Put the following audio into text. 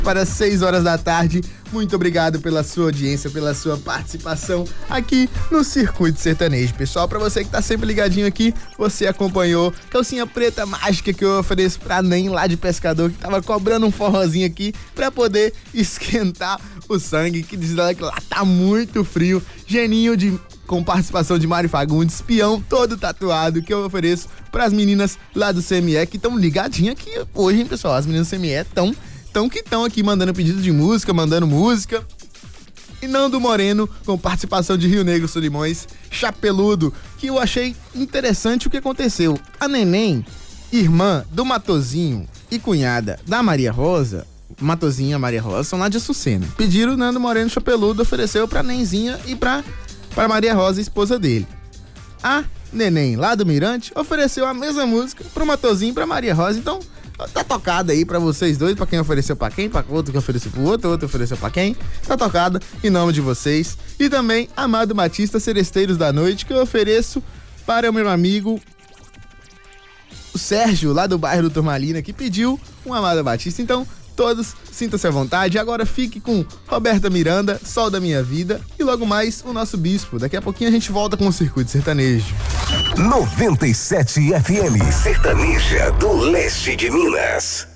para 6 horas da tarde. Muito obrigado pela sua audiência, pela sua participação aqui no Circuito Sertanejo. Pessoal, para você que tá sempre ligadinho aqui, você acompanhou calcinha preta mágica que eu ofereço pra Nem lá de Pescador, que tava cobrando um forrozinho aqui pra poder esquentar o sangue, que diz ela que lá tá muito frio. Geninho com participação de Mário Fagundes, espião todo tatuado, que eu ofereço pras meninas lá do CME, que estão ligadinhas aqui hoje, hein, pessoal? As meninas do CME estão aqui mandando pedido de música, mandando música. E Nando Moreno, com participação de Rio Negro Solimões, Chapeludo, que eu achei interessante o que aconteceu. A Neném, irmã do Matozinho e cunhada da Maria Rosa, Matozinha e Maria Rosa, são lá de Açucena. Pediram, Nando Moreno Chapeludo ofereceu pra Nenzinha e pra Maria Rosa, esposa dele. A Neném, lá do Mirante, ofereceu a mesma música pro Matozinho e pra Maria Rosa. Então, tá tocada aí pra vocês dois, pra quem ofereceu pra quem, pra outro que ofereceu pro outro ofereceu pra quem. Tá tocada em nome de vocês. E também Amado Batista, Seresteiros da Noite, que eu ofereço para o meu amigo o Sérgio, lá do bairro do Turmalina, que pediu um Amado Batista. Então, todos sintam-se à vontade. Agora fique com Roberta Miranda, Sol da Minha Vida, e logo mais o nosso Bispo. Daqui a pouquinho a gente volta com o Circuito Sertanejo. 97 FM, Sertaneja do Leste de Minas.